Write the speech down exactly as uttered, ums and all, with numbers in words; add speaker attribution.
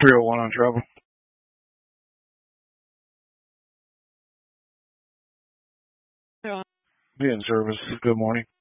Speaker 1: three oh one on travel. Yeah. Be in service. Good morning.